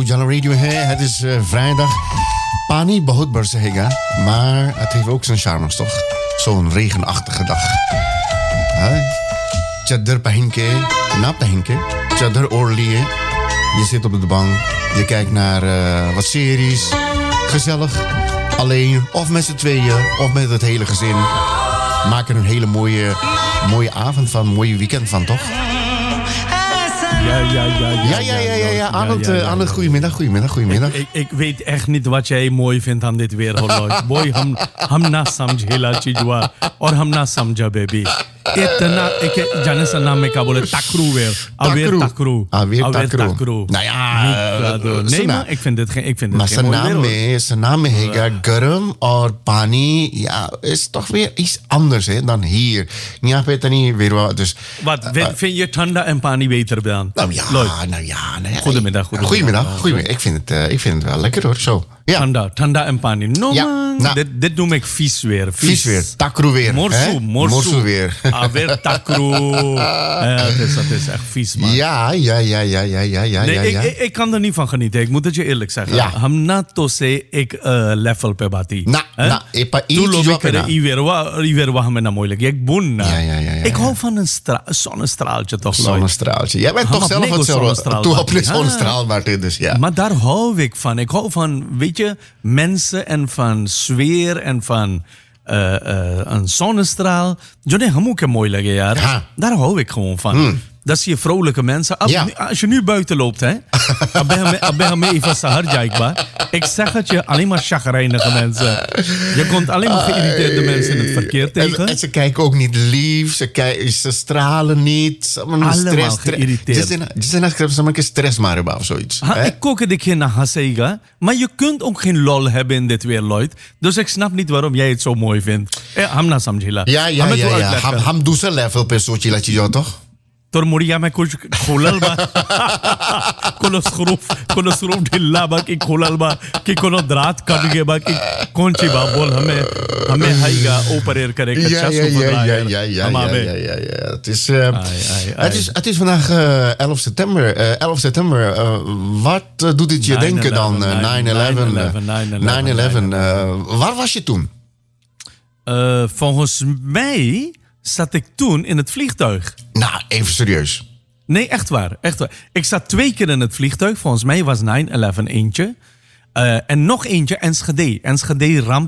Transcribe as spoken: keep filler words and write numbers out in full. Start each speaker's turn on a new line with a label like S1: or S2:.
S1: Jala Radio है. Het is uh, vrijdag. Pani बहुत बरसेगा, maar het heeft ook zijn charmes, toch? Zo'n regenachtige dag. Chadar पहन के, ना पहन के, chadar ओढ़ लिए. Je zit op de bank, je kijkt naar uh, wat series. Gezellig, alleen of met z'n tweeën of met het hele gezin. Maak er een hele mooie, mooie avond van, een mooie weekend van, toch?
S2: Ja, ja, ja.
S1: Ja, ja, ja, ja, ja. Arnold, ja, ja, ja, Arnold, goedemiddag, goedemiddag, goedemiddag.
S2: Ik, ik, ik weet echt niet wat jij mooi vindt aan dit weer, Lloyd. Boy, हम हम ना समझेला चीजवा और हम ना समझा बेबी. इतना एक जाने से नाम में क्या बोले takru weer. Alweer takru.
S1: Alweer takru. Nou ja,
S2: nee, maar ik vind dit geen, ik vind dit
S1: maar
S2: geen mooi weer.
S1: Maar zijn naam is garam और पानी, ja, is toch weer iets anders hè, dan hier. Ja, weet je niet weer wat. Dus,
S2: wat uh, vind je thanda en pani beter dan?
S1: Nou ja,
S2: Lloyd.
S1: nou ja. Nou ja
S2: goedemiddag, goedemiddag.
S1: Goedemiddag, goedemiddag. Ik vind het, uh, ik vind het wel lekker hoor, zo. Ja.
S2: Thanda, thanda en pani. No
S1: ja,
S2: man, nou, dit, dit noem ik vies weer. Vies,
S1: vies weer, takru weer.
S2: Morsu, morsu.
S1: Morsu weer.
S2: Ah, weer takru. Ja, het is, het is echt vies, man.
S1: Ja, ja, ja, ja, ja, ja, ja.
S2: Nee,
S1: ja,
S2: ik,
S1: ja.
S2: ik, ik kan er niet van genieten. Ik moet het je eerlijk zeggen.
S1: Ja.
S2: Hamna to se ik uh, level pe bati.
S1: Na, na, epa
S2: Tu lo mi kere iwerwa, iwerwa me na moeilijk. Ik boen na.
S1: Ja, ja, ja, ja.
S2: Ik hou van een stra- zonnestraaltje toch, Lloyd?
S1: Zonnestraaltje. Jij bent toch zelf wat zonnestraal. Toe op een zonnestraal, Martin, dus ja.
S2: Maar daar hou ik van. Ik hou van, weet je, mensen en van sfeer en van uh, uh, een zonnestraal. Jo ne hamu ke mooi lege, yaar. Daar hou ik gewoon van. Hmm. Dat zie je vrolijke mensen. Als, ja. als je nu buiten loopt, hè. Ik zeg het je, alleen maar chagrijnige mensen. Je komt alleen maar geïrriteerde mensen in het verkeer tegen.
S1: En, en ze kijken ook niet lief, ze, kijken, ze stralen niet. Ze
S2: allemaal
S1: stress,
S2: geïrriteerd.
S1: Ze zijn een stress maar of zoiets.
S2: Ha, ik kook het keer naar Hasega, maar je kunt ook geen lol hebben in dit weer, Lloyd. Dus ik snap niet waarom jij het zo mooi vindt. Hamna samjila.
S1: Ja, ja, ja. ja, ja. Ham, ham doe level per soortje laat je jou toch?
S2: Tor muria में कुछ खोलल बा कोनो स्क्रूफ कोनो स्क्रूफ ढिल्ला बा कि खोलल बा कि कोनो दरात कट गए बा कि कौन सी बा बोल हमें हमें हाईगा ऑपरेट करे
S1: ja, ja, ja, ja, ja, ja, ja, ja, ja, ja. Het is, uh, ai, ai, ai. Het is, het is vandaag uh, elf september. Uh, elf september. Uh, wat uh, doet het je nine denken dan? Uh, nine eleven. nine eleven. Waar was je toen?
S2: Uh, volgens mij zat ik toen in het vliegtuig.
S1: Nou, even serieus.
S2: Nee, echt waar, echt waar. Ik zat twee keer in het vliegtuig. Volgens mij was nine eleven eentje. Uh, en nog eentje, Enschede. Enschede ramp.